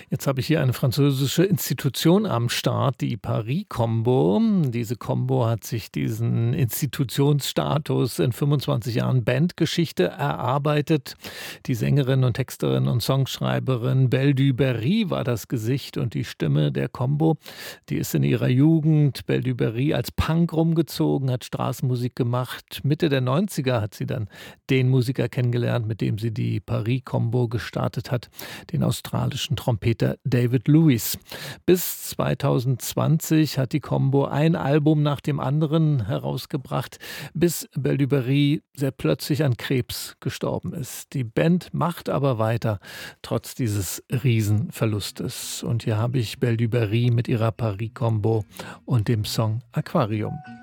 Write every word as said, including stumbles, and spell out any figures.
Jetzt habe ich hier eine französische Institution am Start, die Paris Combo. Diese Combo hat sich diesen Institutionsstatus in fünfundzwanzig Jahren Bandgeschichte erarbeitet. Die Sängerin und Texterin und Songschreiberin Belle du Berry war das Gesicht und die Stimme der Combo. Die ist in ihrer Jugend, Belle du Berry, als Punk rumgezogen, hat Straßenmusik gemacht. Mitte der neunziger hat sie dann den Musiker kennengelernt, mit dem sie die Paris Combo gestartet hat, den australischen Trompeter David Lewis. Bis zweitausendzwanzig hat die Combo ein Album nach dem anderen herausgebracht, bis Belle du Berry sehr plötzlich an Krebs gestorben ist. Die Band macht aber weiter, trotz dieses Riesenverlustes. Und hier habe ich Belle du Berry mit ihrer Paris Combo und dem Song Aquarium.